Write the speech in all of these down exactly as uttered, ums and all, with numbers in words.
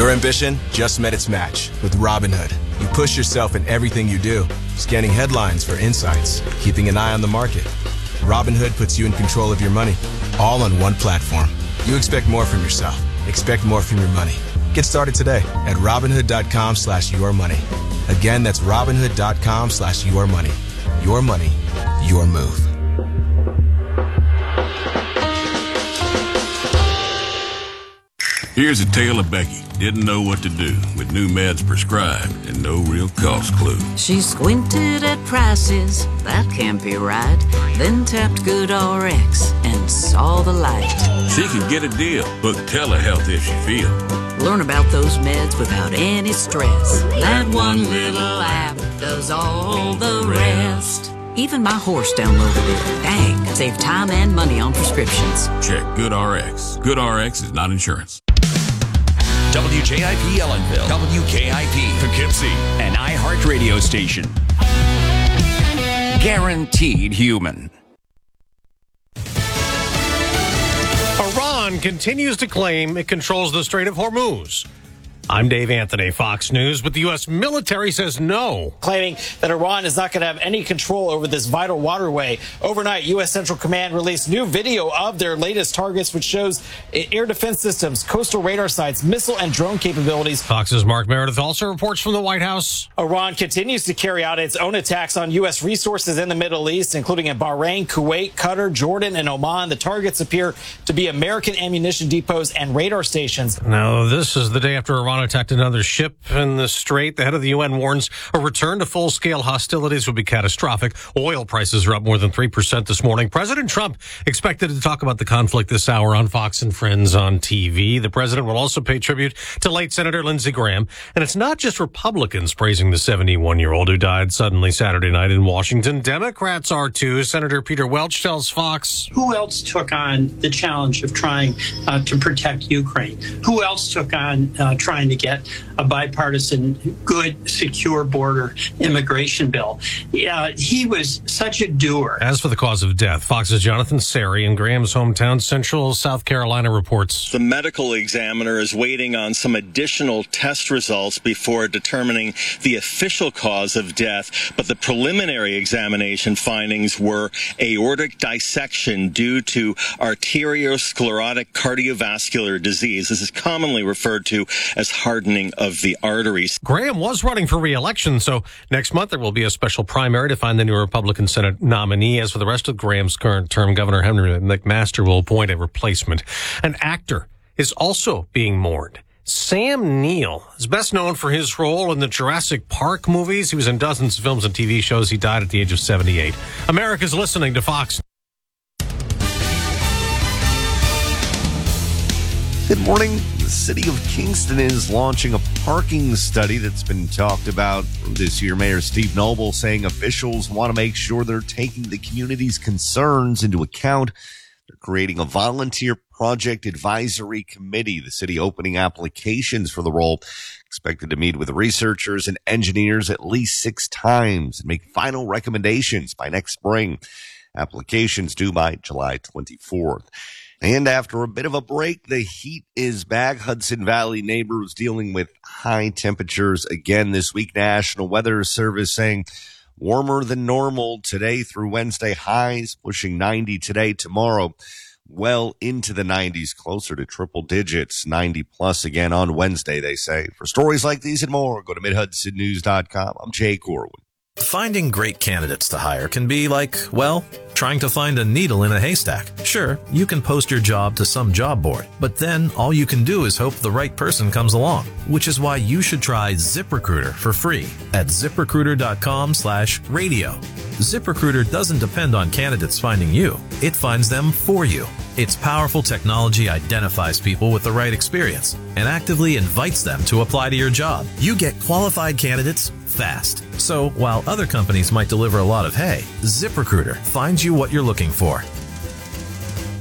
Your ambition just met its match with Robinhood. You push yourself in everything you do, scanning headlines for insights, keeping an eye on the market. Robinhood puts you in control of your money, all on one platform. You expect more from yourself. Expect more from your money. Get started today at Robinhood.com slash your money. Again, that's Robinhood.com slash your money. Your money, your move. Here's a tale of Becky. Didn't know what to do with new meds prescribed and no real cost clue. She squinted at prices, that can't be right. Then tapped GoodRx and saw the light. She could get a deal. Book telehealth if she feel. Learn about those meds without any stress. That one little app does all the rest. Even my horse downloaded it. Dang, save time and money on prescriptions. Check GoodRx. GoodRx is not insurance. W J I P Ellenville, W K I P Poughkeepsie, an iHeart radio station. Guaranteed human. Iran continues to claim it controls the Strait of Hormuz. I'm Dave Anthony, Fox News, but the U S military says no. Claiming that Iran is not going to have any control over this vital waterway. Overnight, U S Central Command released new video of their latest targets, which shows air defense systems, coastal radar sites, missile and drone capabilities. Fox's Mark Meredith also reports from the White House. Iran continues to carry out its own attacks on U S resources in the Middle East, including in Bahrain, Kuwait, Qatar, Jordan, and Oman. The targets appear to be American ammunition depots and radar stations. Now, this is the day after Iran attacked another ship in the Strait. The head of the U N warns a return to full-scale hostilities would be catastrophic. Oil prices are up more than three percent this morning. President Trump expected to talk about the conflict this hour on Fox and Friends on T V. The president will also pay tribute to late Senator Lindsey Graham. And it's not just Republicans praising the seventy-one-year-old who died suddenly Saturday night in Washington. Democrats are too. Senator Peter Welch tells Fox. Who else took on the challenge of trying uh, to protect Ukraine? Who else took on uh, trying to get a bipartisan, good, secure border immigration bill? Uh, he was such a doer. As for the cause of death, Fox's Jonathan Sari in Graham's hometown, Central South Carolina, reports. The medical examiner is waiting on some additional test results before determining the official cause of death, but the preliminary examination findings were aortic dissection due to arteriosclerotic cardiovascular disease. This is commonly referred to as hardening of the arteries. Graham was running for re-election, so next month there will be a special primary to find the new Republican Senate nominee. As for the rest of Graham's current term, Governor Henry McMaster will appoint a replacement. An actor is also being mourned. Sam Neill is best known for his role in the Jurassic Park movies. He was in dozens of films and T V shows. He died at the age of seventy-eight. America's listening to Fox. Good morning. The city of Kingston is launching a parking study that's been talked about this year. Mayor Steve Noble saying officials want to make sure they're taking the community's concerns into account. They're creating a volunteer project advisory committee. The city opening applications for the role, expected to meet with researchers and engineers at least six times and make final recommendations by next spring. Applications due by July twenty-fourth. And after a bit of a break, the heat is back. Hudson Valley neighbors dealing with high temperatures again this week. National Weather Service saying warmer than normal today through Wednesday. Highs pushing ninety today, tomorrow well into the nineties, closer to triple digits, ninety plus again on Wednesday, they say. For stories like these and more, go to mid hudson news dot com. I'm Jay Corwin. Finding great candidates to hire can be like, well, trying to find a needle in a haystack. Sure, you can post your job to some job board, but then all you can do is hope the right person comes along, which is why you should try ZipRecruiter for free at ZipRecruiter.com slash radio. ZipRecruiter doesn't depend on candidates finding you. It finds them for you. Its powerful technology identifies people with the right experience and actively invites them to apply to your job. You get qualified candidates fast. So while other companies might deliver a lot of hay, ZipRecruiter finds you what you're looking for.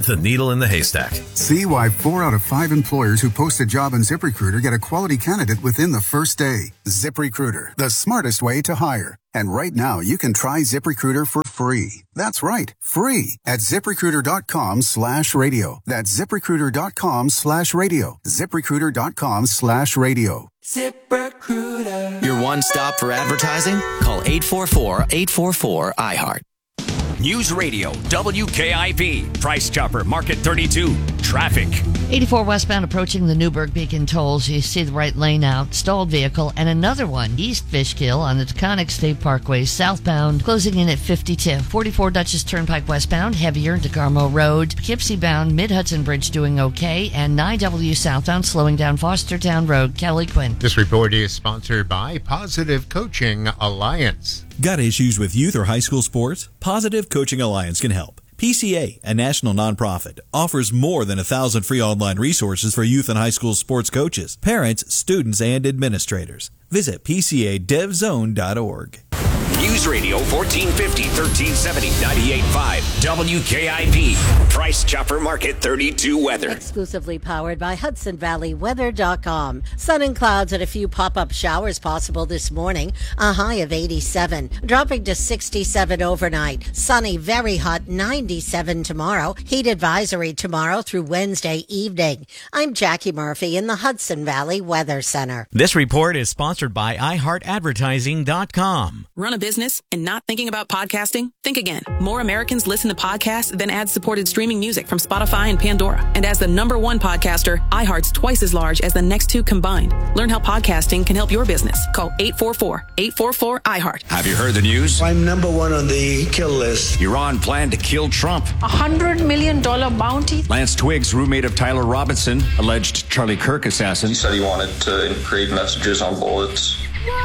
the needle in the haystack. See why four out of five employers who post a job on ZipRecruiter get a quality candidate within the first day. ZipRecruiter, the smartest way to hire. And right now, you can try ZipRecruiter for free. That's right, free at ZipRecruiter.com slash radio. That's ZipRecruiter.com slash radio. ZipRecruiter.com slash radio. ZipRecruiter. Your one stop for advertising? Call eight four four, eight four four, I heart. News Radio, W K I P, Price Chopper, Market thirty-two, traffic. eighty-four westbound approaching the Newburgh Beacon tolls. You see the right lane out, stalled vehicle, and another one, East Fishkill on the Taconic State Parkway, southbound, closing in at fifty-two. forty-four Dutchess Turnpike westbound, heavier, DeGarmo Road. Poughkeepsie bound, Mid-Hudson Bridge doing okay, and nine W southbound, slowing down Fostertown Road. Kelly Quinn. This report is sponsored by Positive Coaching Alliance. Got issues with youth or high school sports? Positive Coaching Alliance can help. P C A, a national nonprofit, offers more than a thousand free online resources for youth and high school sports coaches, parents, students, and administrators. Visit P C A dev zone dot org. News Radio fourteen fifty, thirteen seventy, ninety-eight point five, W K I P, Price Chopper Market thirty-two weather. Exclusively powered by Hudson Valley Weather dot com. Sun and clouds and a few pop-up showers possible this morning. A high of eighty-seven, dropping to sixty-seven overnight. Sunny, very hot, ninety-seven tomorrow. Heat advisory tomorrow through Wednesday evening. I'm Jackie Murphy in the Hudson Valley Weather Center. This report is sponsored by i heart advertising dot com. Run a business and not thinking about podcasting? Think again. More Americans listen to podcasts than ad-supported streaming music from Spotify and Pandora. And as the number one podcaster, iHeart's twice as large as the next two combined. Learn how podcasting can help your business. Call eight four four, eight four four, I heart. Have you heard the news? I'm number one on the kill list. Iran planned to kill Trump. A hundred million dollar bounty. Lance Twiggs, roommate of Tyler Robinson, alleged Charlie Kirk assassin. He said he wanted to engrave messages on bullets.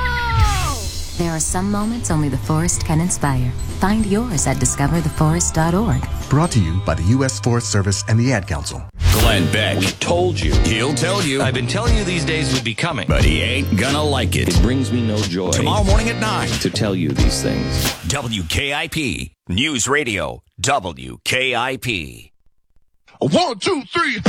There are some moments only the forest can inspire. Find yours at discover the forest dot org. Brought to you by the U S Forest Service and the Ad Council. Glenn Beck. We told you. He'll tell you. I've been telling you these days would be coming. But he ain't gonna like it. It brings me no joy. Tomorrow morning at nine. To tell you these things. W K I P. News Radio. W K I P. One, two, three.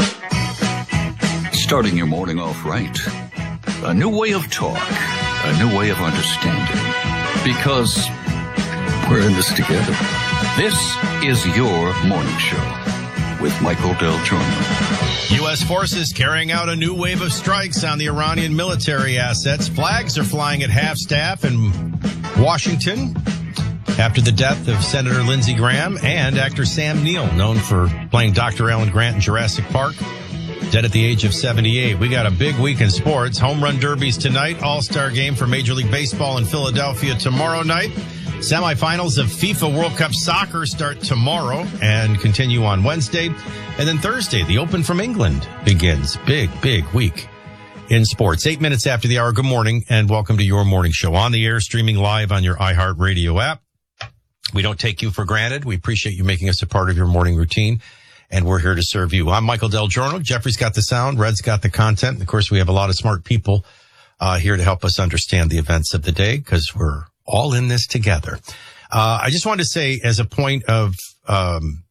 Starting your morning off right. A new way of talk. A new way of understanding. Because we're in this together. This is your morning show with Michael Del Giorno. U S forces carrying out a new wave of strikes on the Iranian military assets. Flags are flying at half-staff in Washington after the death of Senator Lindsey Graham and actor Sam Neill, known for playing Doctor Alan Grant in Jurassic Park. Dead at the age of seventy-eight. We got a big week in sports. Home run derbies tonight. All-star game for Major League Baseball in Philadelphia tomorrow night. Semifinals of FIFA World Cup Soccer start tomorrow and continue on Wednesday. And then Thursday, the Open from England begins. Big, big week in sports. Eight minutes after the hour. Good morning and welcome to your morning show. On the air, streaming live on your iHeartRadio app. We don't take you for granted. We appreciate you making us a part of your morning routine. And we're here to serve you. I'm Michael Del Giorno. Jeffrey's got the sound. Red's got the content. And of course, we have a lot of smart people uh, here to help us understand the events of the day because we're all in this together. Uh, I just wanted to say as a point of um,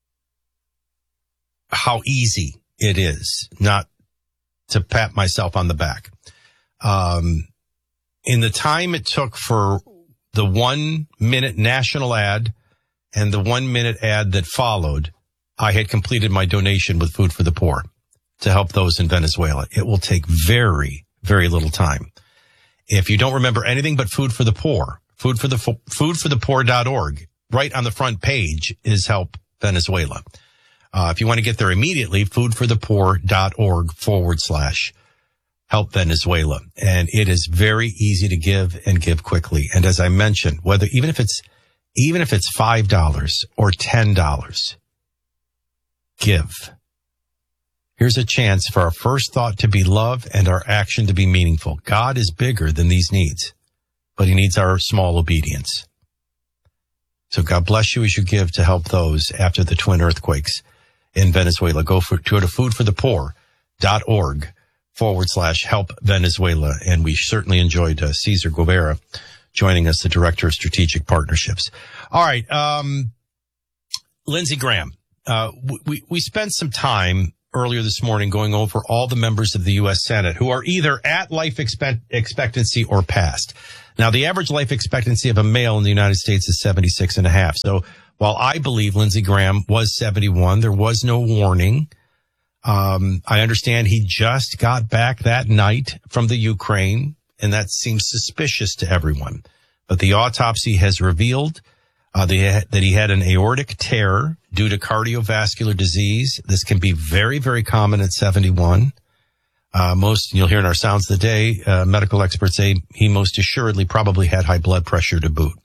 how easy it is, not to pat myself on the back. Um, in the time it took for the one minute national ad and the one minute ad that followed, I had completed my donation with Food for the Poor to help those in Venezuela. It will take very, very little time. If you don't remember anything but Food for the Poor, food for the food for the poor dot org, right on the front page is Help Venezuela. Uh, if you want to get there immediately, food for the poor dot org forward slash Help Venezuela. And it is very easy to give and give quickly. And as I mentioned, whether even if it's even if it's five dollars or ten dollars, give. Here's a chance for our first thought to be love and our action to be meaningful. God is bigger than these needs, but he needs our small obedience. So God bless you as you give to help those after the twin earthquakes in Venezuela. Go for, go to food for the poor dot org forward slash help Venezuela. And we certainly enjoyed uh, Cesar Guevara joining us, the Director of Strategic Partnerships. All right. Um, Lindsey Graham. uh, we, we spent some time earlier this morning going over all the members of the U S Senate who are either at life expect- expectancy or past. Now, the average life expectancy of a male in the United States is seventy-six and a half. So while I believe Lindsey Graham was seventy-one, there was no warning. Um, I understand he just got back that night from the Ukraine, and that seems suspicious to everyone. But the autopsy has revealed uh, the, that he had an aortic tear due to cardiovascular disease. This can be very, very common at seventy-one. Uh, most, you'll hear in our Sounds of the Day, uh, medical experts say he most assuredly probably had high blood pressure to boot.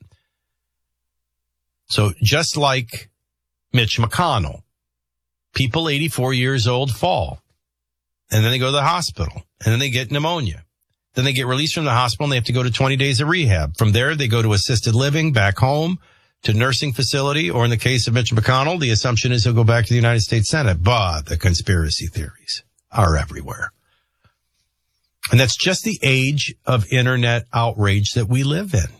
So just like Mitch McConnell, people eighty-four years old fall, and then they go to the hospital, and then they get pneumonia. Then they get released from the hospital, and they have to go to twenty days of rehab. From there, they go to assisted living, back home, to nursing facility, or in the case of Mitch McConnell, the assumption is he'll go back to the United States Senate. But the conspiracy theories are everywhere. And that's just the age of internet outrage that we live in.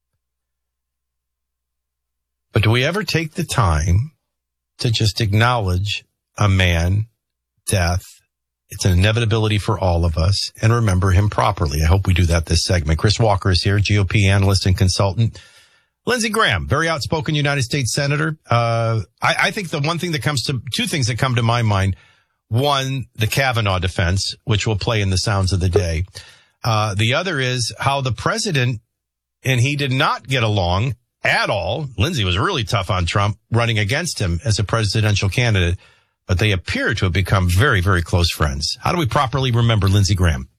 But do we ever take the time to just acknowledge a man, death? It's an inevitability for all of us, and remember him properly. I hope we do that this segment. Chris Walker is here, G O P analyst and consultant. Lindsey Graham, very outspoken United States Senator. Uh, I, I think the one thing that comes to, two things that come to my mind. One, the Kavanaugh defense, which will play in the Sounds of the Day. Uh, the other is how the president and he did not get along at all. Lindsey was really tough on Trump running against him as a presidential candidate, but they appear to have become very, very close friends. How do we properly remember Lindsey Graham?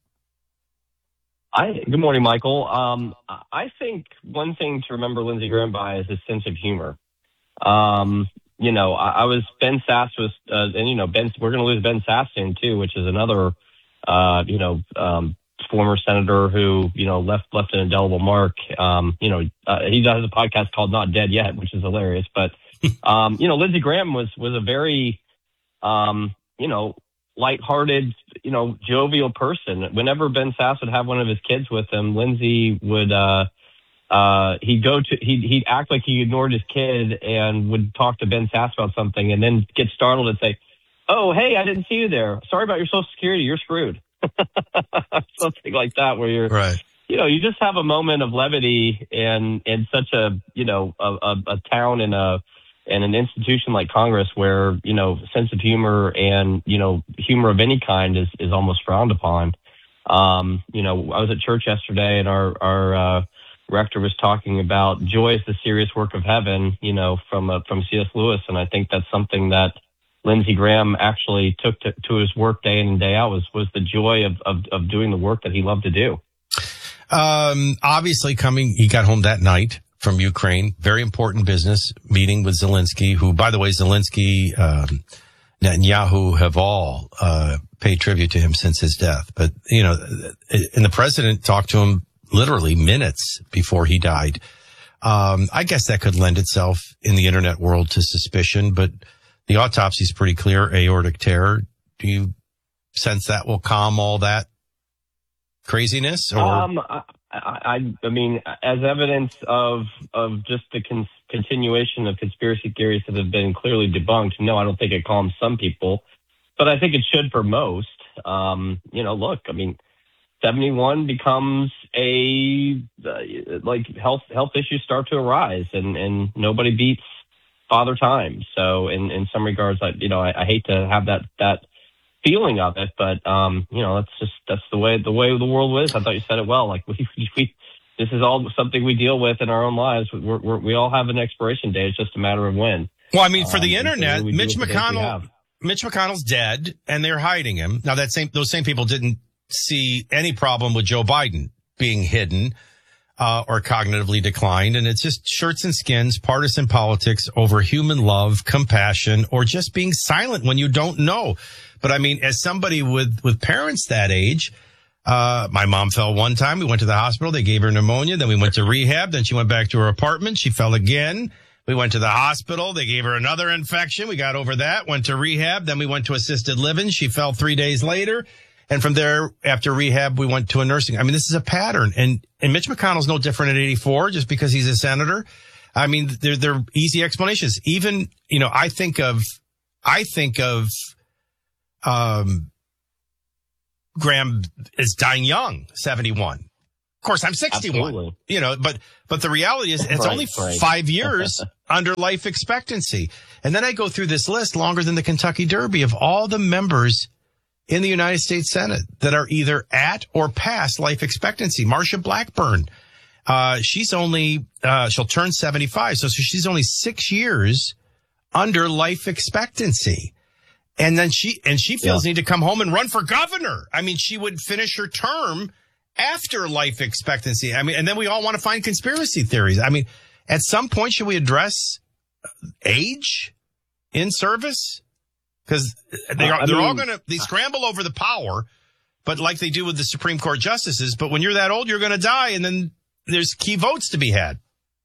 I, good morning, Michael. Um, I think one thing to remember Lindsey Graham by is his sense of humor. Um, you know, I, I was Ben Sass was, uh, and you know, Ben, we're going to lose Ben Sass soon too, which is another, uh, you know, um, former senator who, you know, left left an indelible mark. Um, you know, uh, he has a podcast called Not Dead Yet, which is hilarious. But, um, you know, Lindsey Graham was was a very, um, you know, lighthearted, you know, jovial person. Whenever Ben Sass would have one of his kids with him, Lindsey would, uh, uh, he'd go to, he'd, he'd act like he ignored his kid and would talk to Ben Sass about something and then get startled and say, "Oh, hey, I didn't see you there. Sorry about your Social Security. You're screwed." Something like that, where you're, right. You know, you just have a moment of levity and, and such a, you know, a, a, a town and a, and an institution like Congress where, you know, sense of humor and, you know, humor of any kind is, is almost frowned upon. Um, you know, I was at church yesterday and our, our, uh, rector was talking about joy is the serious work of heaven, you know, from, uh, from C S Lewis. And I think that's something that Lindsey Graham actually took to, to his work day in and day out was, was the joy of, of, of doing the work that he loved to do. Um, obviously coming, he got home that night from Ukraine. Very important business meeting with Zelensky, who, by the way, Zelensky, um, Netanyahu have all, uh, paid tribute to him since his death. But, you know, and the president talked to him literally minutes before he died. Um, I guess that could lend itself in the internet world to suspicion, but the autopsy is pretty clear, aortic tear. Do you sense that will calm all that craziness? Or? Um, I, I, I mean, as evidence of of just the con- continuation of conspiracy theories that have been clearly debunked, no, I don't think it calms some people, but I think it should for most. Um, you know, look, I mean, seventy-one becomes a uh, like health health issues start to arise, and and nobody beats Father Time. So in in some regards, I you know I, I hate to have that that. feeling of it, but um, you know, that's just that's the way the way the world is. I thought you said it well. Like we, we this is all something we deal with in our own lives. We're, we're, we all have an expiration date. It's just a matter of when. Well, I mean, for the um, internet, we Mitch McConnell, Mitch McConnell's dead, and they're hiding him. Now, that same those same people didn't see any problem with Joe Biden being hidden uh, or cognitively declined, and it's just shirts and skins, partisan politics over human love, compassion, or just being silent when you don't know. But I mean, as somebody with, with parents that age, uh, my mom fell one time. We went to the hospital. They gave her pneumonia. Then we went to rehab. Then she went back to her apartment. She fell again. We went to the hospital. They gave her another infection. We got over that, went to rehab. Then we went to assisted living. She fell three days later. And from there, after rehab, we went to a nursing. I mean, this is a pattern. And, and Mitch McConnell's no different at eighty-four just because he's a senator. I mean, they're, they're easy explanations. Even, you know, I think of I think of um, Graham as dying young, seventy-one. Of course, I'm sixty-one. Absolutely. You know, but but the reality is it's right, only right. five years under life expectancy. And then I go through this list longer than the Kentucky Derby of all the members in the United States Senate that are either at or past life expectancy. Marsha Blackburn, uh, she's only, uh, she'll turn seventy-five. So, so she's only six years under life expectancy. And then she, and she feels yeah. need to come home and run for governor. I mean, she would finish her term after life expectancy. I mean, and then we all want to find conspiracy theories. I mean, at some point, should we address age in service? Because they are, uh, they're mean, all going to, they scramble over the power, but like they do with the Supreme Court justices. But when you're that old, you're going to die. And then there's key votes to be had.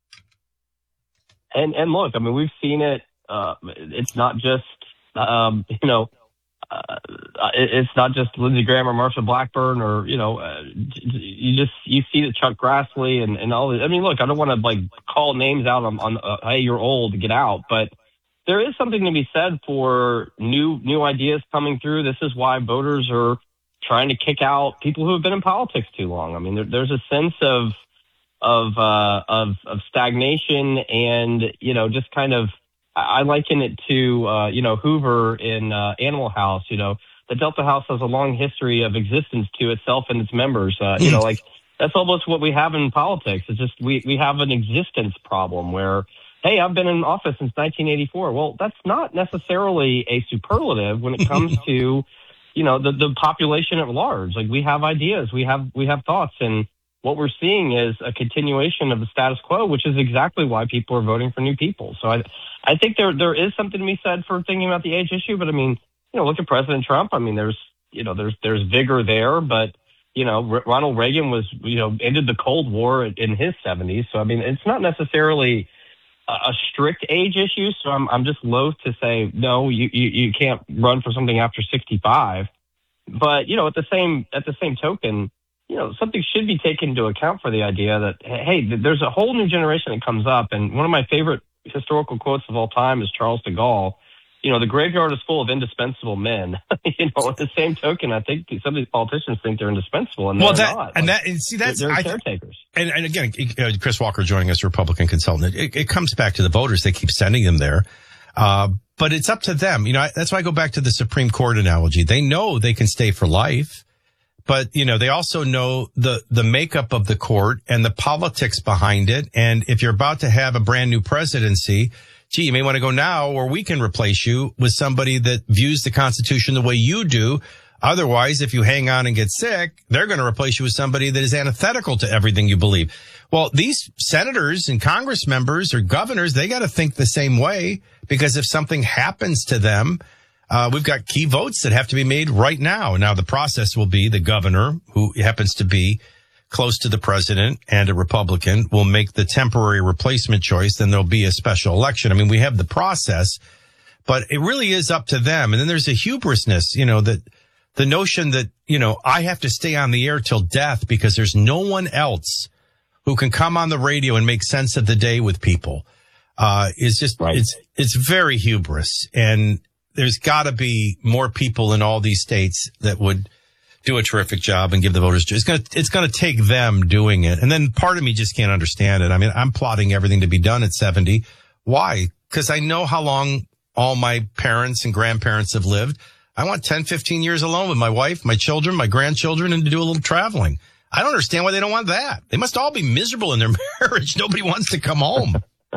And, and look, I mean, we've seen it. Uh, it's not just, um, you know, uh, it, it's not just Lindsey Graham or Marsha Blackburn or, you know, uh, you just, you see that Chuck Grassley and, and all this. I mean, look, I don't want to like call names out on, on uh, hey, you're old, get out. But there is something to be said for new, new ideas coming through. This is why voters are trying to kick out people who have been in politics too long. I mean, there, there's a sense of, of, uh, of, of stagnation and, you know, just kind of, I liken it to, uh, you know, Hoover in uh, Animal House. You know, the Delta House has a long history of existence to itself and its members. Uh, you know, like that's almost what we have in politics. It's just we, we have an existence problem where, hey, I've been in office since nineteen eighty-four. Well, that's not necessarily a superlative when it comes to, you know, the, the population at large. Like we have ideas, we have we have thoughts, and what we're seeing is a continuation of the status quo, which is exactly why people are voting for new people. So I, I think there there is something to be said for thinking about the age issue. But I mean, you know, look at President Trump. I mean, there's you know there's there's vigor there, but you know, R- Ronald Reagan was you know ended the Cold War in his seventies. So I mean, it's not necessarily a, a strict age issue. So I'm I'm just loath to say no, you you, you can't run for something after sixty-five. But you know, at the same at the same token, you know, something should be taken into account for the idea that, hey, there's a whole new generation that comes up. And one of my favorite historical quotes of all time is Charles de Gaulle. You know, the graveyard is full of indispensable men. you know, at the same token, I think some of these politicians think they're indispensable, and well, they're that, not. And like, that, and see, that's, they're, they're I, caretakers. And, and again, uh, Chris Walker joining us, Republican consultant. It, it comes back to the voters. They keep sending them there. Uh, but it's up to them. You know, that's why I go back to the Supreme Court analogy. They know they can stay for life. But, you know, they also know the, the makeup of the court and the politics behind it. And if you're about to have a brand new presidency, gee, you may want to go now, or we can replace you with somebody that views the Constitution the way you do. Otherwise, if you hang on and get sick, they're going to replace you with somebody that is antithetical to everything you believe. Well, these senators and Congress members or governors, they got to think the same way, because if something happens to them, Uh, we've got key votes that have to be made right now. Now, the process will be the governor, who happens to be close to the president and a Republican, will make the temporary replacement choice. Then there'll be a special election. I mean, we have the process, but it really is up to them. And then there's a hubrisness, you know, that the notion that, you know, I have to stay on the air till death because there's no one else who can come on the radio and make sense of the day with people, uh, is just, right. it's, it's very hubris. And there's got to be more people in all these states that would do a terrific job and give the voters. It's going to, it's going to take them doing it. And then part of me just can't understand it. I mean, I'm plotting everything to be done at seventy. Why? Because I know how long all my parents and grandparents have lived. I want ten, fifteen years alone with my wife, my children, my grandchildren, and to do a little traveling. I don't understand why they don't want that. They must all be miserable in their marriage. Nobody wants to come home.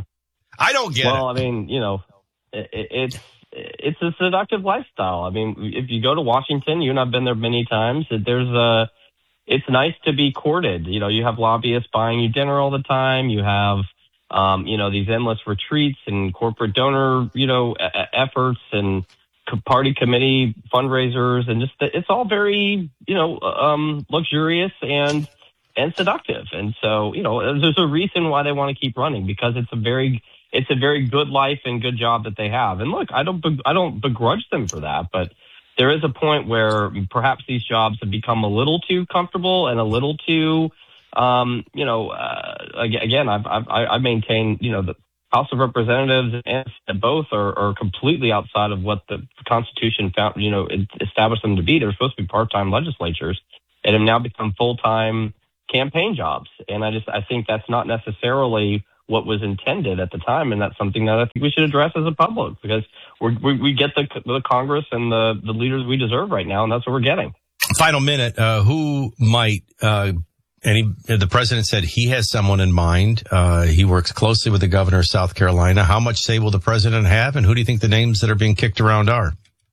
I don't get well, it. Well, I mean, you know, it, it's, it's a seductive lifestyle. I mean, if you go to Washington, you and I've been there many times, there's a, it's nice to be courted. You know, you have lobbyists buying you dinner all the time. You have, um, you know, these endless retreats and corporate donor, you know, a- efforts and party committee fundraisers. And just, it's all very, you know, um, luxurious and, and seductive. And so, you know, there's a reason why they want to keep running, because it's a very, it's a very good life and good job that they have. And look, I don't, I don't begrudge them for that, but there is a point where perhaps these jobs have become a little too comfortable and a little too, um, you know, uh, again, I've, I've, I maintain, you know, the House of Representatives and both are, are completely outside of what the Constitution found, you know, established them to be. They're supposed to be part-time legislatures and have now become full-time campaign jobs. And I just, I think that's not necessarily what was intended at the time. And that's something that I think we should address as a public, because we're, we we get the the Congress and the, the leaders we deserve right now. And that's what we're getting. Final minute. Uh, who might, uh, any, the president said he has someone in mind. Uh, he works closely with the governor of South Carolina. How much say will the president have? And who do you think the names that are being kicked around are?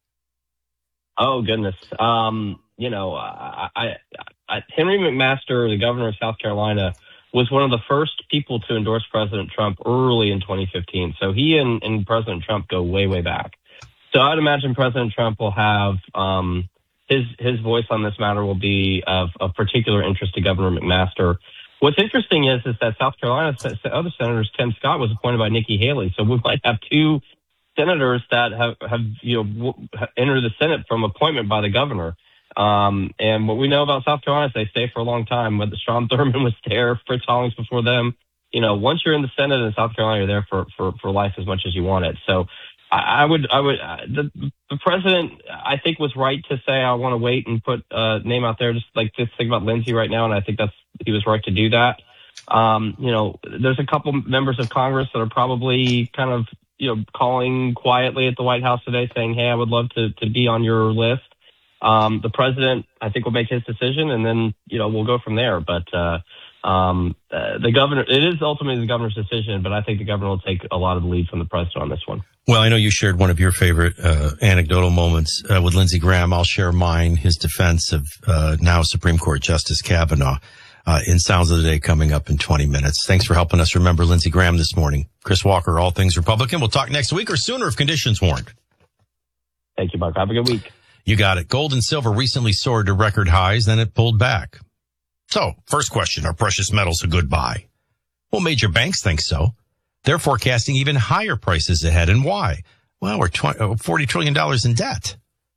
Oh, goodness. Um, you know, I, I, I, Henry McMaster, the governor of South Carolina, was one of the first people to endorse President Trump early in twenty fifteen. So he and, and President Trump go way, way back. So I'd imagine President Trump will have um, his his voice on this matter will be of, of particular interest to Governor McMaster. What's interesting is is that South Carolina's other senators, Tim Scott, was appointed by Nikki Haley. So we might have two senators that have, have you know entered the Senate from appointment by the governor. Um, and what we know about South Carolina is they stay for a long time. Whether Strom Thurmond was there, Fritz Hollings before them, you know, once you're in the Senate in South Carolina, you're there for, for, for life as much as you want it. So I, I would, I would, uh, the, the president, I think, was right to say, I want to wait and put a name out there. Just like this thing about Lindsey right now. And I think that's, he was right to do that. Um, you know, there's a couple members of Congress that are probably kind of, you know, calling quietly at the White House today saying, hey, I would love to, to be on your list. Um, the president, I think, will make his decision, and then, you know, we'll go from there. But uh, um, uh, the governor, it is ultimately the governor's decision, but I think the governor will take a lot of the lead from the president on this one. Well, I know you shared one of your favorite uh, anecdotal moments uh, with Lindsey Graham. I'll share mine, his defense of uh, now Supreme Court Justice Kavanaugh uh, in Sounds of the Day coming up in twenty minutes. Thanks for helping us remember Lindsey Graham this morning. Chris Walker, All Things Republican. We'll talk next week or sooner if conditions warrant. Thank you, Mark. Have a good week. You got it. Gold and silver recently soared to record highs, then it pulled back. So, first question, are precious metals a good buy? Well, major banks think so. They're forecasting even higher prices ahead. And why? Well, we're forty trillion dollars in debt.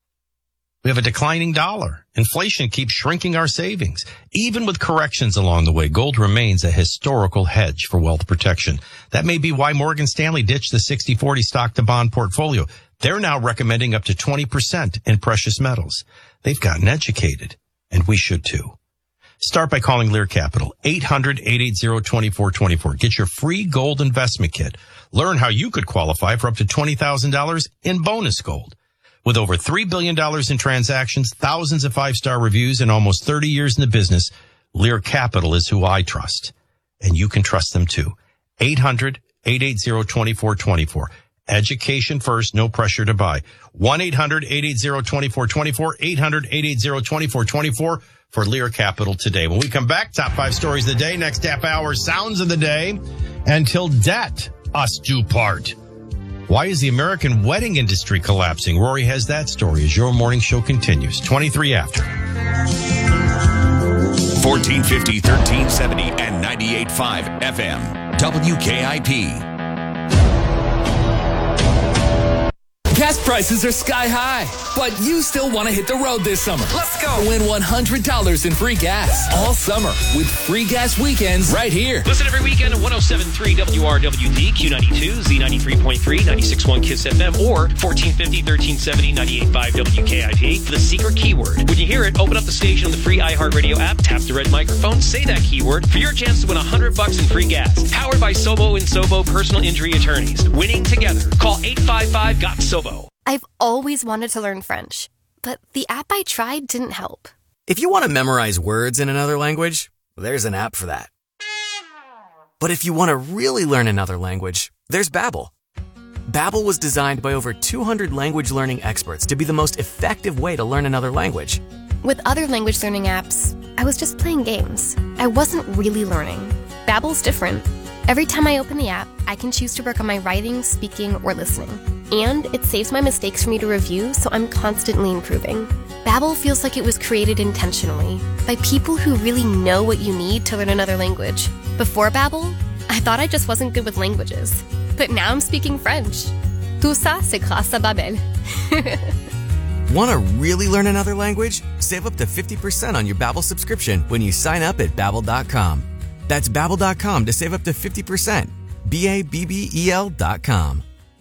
We have a declining dollar. Inflation keeps shrinking our savings. Even with corrections along the way, gold remains a historical hedge for wealth protection. That may be why Morgan Stanley ditched the sixty forty stock to bond portfolio. They're now recommending up to twenty percent in precious metals. They've gotten educated, and we should too. Start by calling Lear Capital, eight hundred, eight eight zero, two four two four. Get your free gold investment kit. Learn how you could qualify for up to twenty thousand dollars in bonus gold. With over three billion dollars in transactions, thousands of five-star reviews, and almost thirty years in the business, Lear Capital is who I trust. And you can trust them too. eight hundred, eight eight zero, two four two four. Education first, no pressure to buy. one eight hundred, eight eight zero, two four two four, eight hundred, eight eight zero, two four two four for Lear Capital today. When we come back, top five stories of the day, next half hour, sounds of the day. Until debt us do part. Why is the American wedding industry collapsing? Rory has that story as your morning show continues. twenty-three after. fourteen fifty, thirteen seventy, and ninety-eight point five F M. W K I P. Gas prices are sky high, but you still want to hit the road this summer. Let's go. Win one hundred dollars in free gas all summer with free gas weekends right here. Listen every weekend at one oh seven point three W R W D, Q ninety-two, Z ninety-three point three, ninety-six point one KISS F M, or fourteen fifty, thirteen seventy, ninety-eight point five W K I P. The secret keyword. When you hear it, open up the station on the free iHeartRadio app, tap the red microphone, say that keyword for your chance to win one hundred bucks in free gas. Powered by Sobo and Sobo Personal Injury Attorneys. Winning together. Call eight five five, G O T, S O B O. I've always wanted to learn French, but the app I tried didn't help. If you want to memorize words in another language, there's an app for that. But if you want to really learn another language, there's Babbel. Babbel was designed by over two hundred language learning experts to be the most effective way to learn another language. With other language learning apps, I was just playing games. I wasn't really learning. Babbel's different. Every time I open the app, I can choose to work on my writing, speaking, or listening. And it saves my mistakes for me to review, so I'm constantly improving. Babbel feels like it was created intentionally by people who really know what you need to learn another language. Before Babbel, I thought I just wasn't good with languages. But now I'm speaking French. Tout ça, c'est grâce à Babbel. Want to really learn another language? Save up to fifty percent on your Babbel subscription when you sign up at Babbel dot com. That's Babbel dot com to save up to fifty percent. B A B B E L dot com.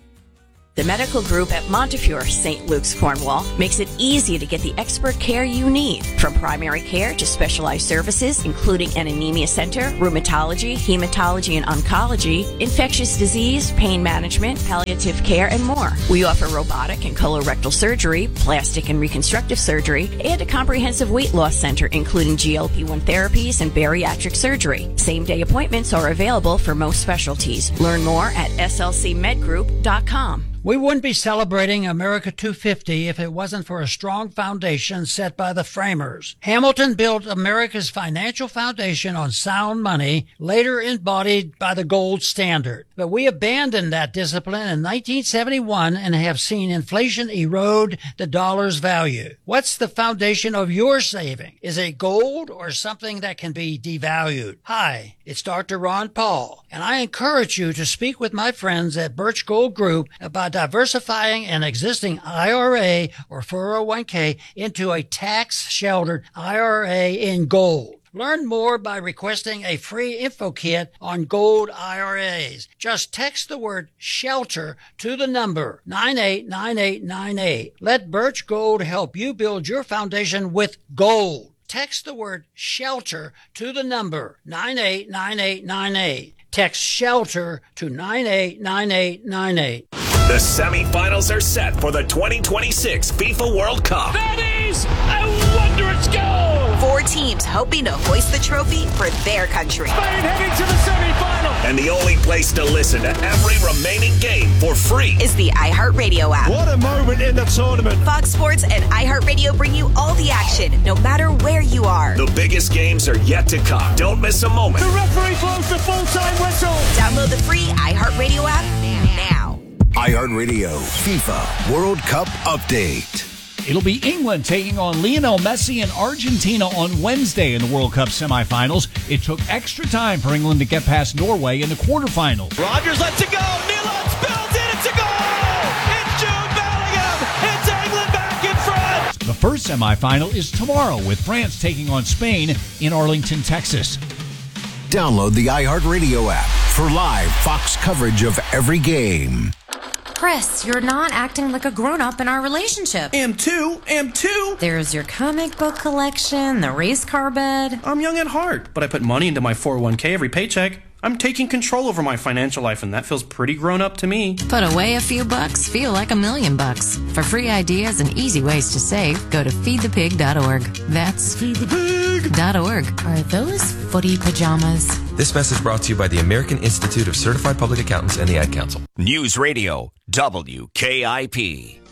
The medical group at Montefiore Saint Luke's Cornwall makes it easy to get the expert care you need. From primary care to specialized services, including an anemia center, rheumatology, hematology and oncology, infectious disease, pain management, palliative care, and more. We offer robotic and colorectal surgery, plastic and reconstructive surgery, and a comprehensive weight loss center, including G L P one therapies and bariatric surgery. Same-day appointments are available for most specialties. Learn more at S L C med group dot com. We wouldn't be celebrating America two fifty if it wasn't for a strong foundation set by the framers. Hamilton built America's financial foundation on sound money, later embodied by the gold standard. But we abandoned that discipline in nineteen seventy-one and have seen inflation erode the dollar's value. What's the foundation of your saving? Is it gold or something that can be devalued? Hi, it's Doctor Ron Paul, and I encourage you to speak with my friends at Birch Gold Group about diversifying an existing I R A or four oh one k into a tax-sheltered I R A in gold. Learn more by requesting a free info kit on gold I R As. Just text the word SHELTER to the number nine eight nine eight nine eight. Let Birch Gold help you build your foundation with gold. Text the word SHELTER to the number nine eight nine eight nine eight. Text SHELTER to nine eight nine eight nine eight. The semifinals are set for the twenty twenty-six FIFA World Cup. That is a wondrous goal! Four teams hoping to hoist the trophy for their country. Spain heading to the semifinal. And the only place to listen to every remaining game for free is the iHeartRadio app. What a moment in the tournament. Fox Sports and iHeartRadio bring you all the action, no matter where you are. The biggest games are yet to come. Don't miss a moment. The referee blows the full-time whistle. Download the free iHeartRadio app now. iHeartRadio FIFA World Cup Update. It'll be England taking on Lionel Messi and Argentina on Wednesday in the World Cup semifinals. It took extra time for England to get past Norway in the quarterfinals. Rodgers lets it go. Nealon spills it. It's a goal. It's Jude Bellingham. It's England back in front. The first semifinal is tomorrow with France taking on Spain in Arlington, Texas. Download the iHeartRadio app for live Fox coverage of every game. Chris, you're not acting like a grown-up in our relationship. Am too, am too. There's your comic book collection, the race car bed. I'm young at heart, but I put money into my four oh one k every paycheck. I'm taking control over my financial life, and that feels pretty grown up to me. Put away a few bucks, feel like a million bucks. For free ideas and easy ways to save, go to feed the pig dot org. That's feed the pig dot org. Are those footy pajamas? This message brought to you by the American Institute of Certified Public Accountants and the Ad Council. News Radio W K I P.